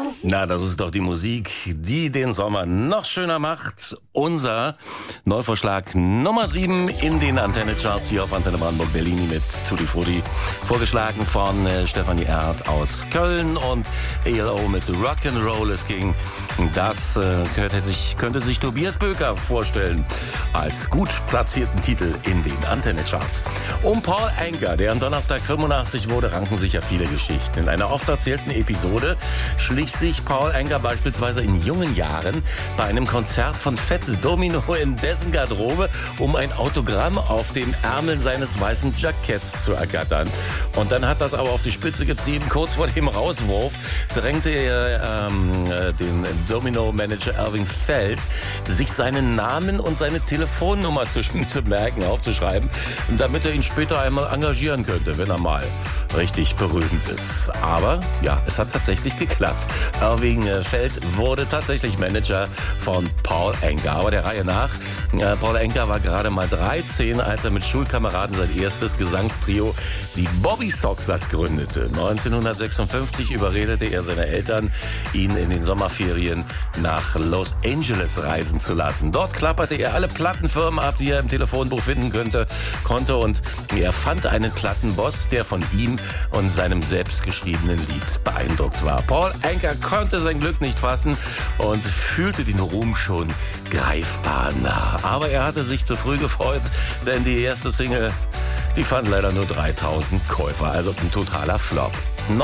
Na, das ist doch die Musik, die den Sommer noch schöner macht. Unser Neuvorschlag Nummer 7 in den Antenne-Charts hier auf Antenne Brandenburg Berlin mit Tutti Frutti. Vorgeschlagen von Stefanie Erhardt aus Köln und ELO mit Rock'n'Roll is King. Das könnte sich Tobias Böker vorstellen als gut platzierten Titel in den Antenne-Charts. Um Paul Anka, der am Donnerstag 85 wurde, ranken sich ja viele Geschichten. In einer oft erzählten Episode schlich sich Paul Anka beispielsweise in jungen Jahren bei einem Konzert von Fats Domino in dessen Garderobe, um ein Autogramm auf den Ärmeln seines weißen Jacketts zu ergattern. Und dann hat das aber auf die Spitze getrieben. Kurz vor dem Rauswurf drängte er den Domino-Manager Irving Feld, sich seinen Namen und seine Telefonnummer zu merken, aufzuschreiben, damit er ihn später einmal engagieren könnte, wenn er mal richtig berühmt ist. Aber ja, es hat tatsächlich geklappt. Irving Feld wurde tatsächlich Manager von Paul Anka. Aber der Reihe nach, Paul Anka war gerade mal 13, als er mit Schulkameraden sein erstes Gesangstrio, die Bobby Soxers, gründete. 1956 überredete er seine Eltern, ihn in den Sommerferien nach Los Angeles reisen zu lassen. Dort klapperte er alle Plattenfirmen ab, die er im Telefonbuch finden konnte, und er fand einen Plattenboss, der von ihm und seinem selbstgeschriebenen Lied beeindruckt war. Paul Anka konnte sein Glück nicht fassen und fühlte den Ruhm schon greifbar nah. Aber er hatte sich zu früh gefreut, denn die erste Single, die fand leider nur 3000 Käufer, also ein totaler Flop.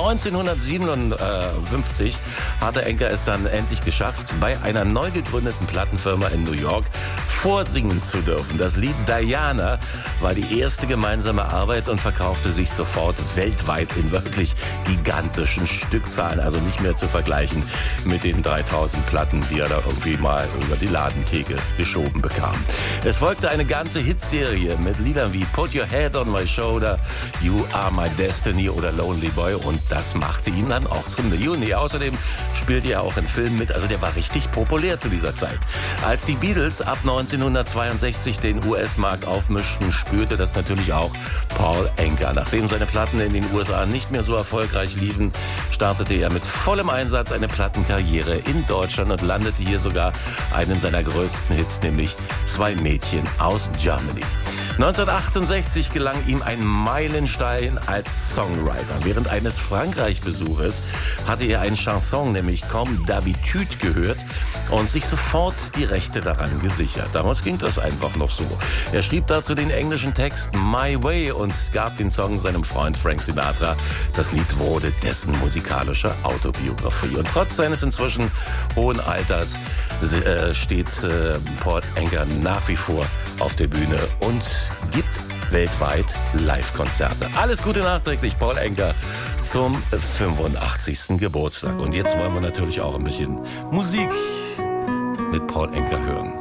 1957 hatte Anka es dann endlich geschafft, bei einer neu gegründeten Plattenfirma in New York vorsingen zu dürfen. Das Lied Diana war die erste gemeinsame Arbeit und verkaufte sich sofort weltweit in wirklich gigantischen Stückzahlen, also nicht mehr zu vergleichen mit den 3000 Platten, die er da irgendwie mal über die Ladentheke geschoben bekam. Es folgte eine ganze Hitserie mit Liedern wie Put Your Head on My Shoulder, You Are My Destiny oder Lonely Boy, und das machte ihn dann auch zum Millionär. Außerdem spielte er auch in Filmen mit, also der war richtig populär zu dieser Zeit. Als die Beatles ab 1962 den US-Markt aufmischten, spürte das natürlich auch Paul Anka. Nachdem seine Platten in den USA nicht mehr so erfolgreich liefen, startete er mit vollem Einsatz eine Plattenkarriere in Deutschland und landete hier sogar einen seiner größten Hits, nämlich Zwei Mädchen aus Germany. 1968 gelang ihm ein Meilenstein als Songwriter. Während eines Frankreich-Besuches hatte er eine Chanson, nämlich Comme d'habitude, gehört und sich sofort die Rechte daran gesichert. Damals ging das einfach noch so. Er schrieb dazu den englischen Text My Way und gab den Song seinem Freund Frank Sinatra. Das Lied wurde dessen musikalische Autobiografie. Und trotz seines inzwischen hohen Alters steht Paul Anka nach wie vor auf der Bühne und gibt weltweit Live-Konzerte. Alles Gute nachträglich, Paul Anka, zum 85. Geburtstag. Und jetzt wollen wir natürlich auch ein bisschen Musik mit Paul Anka hören.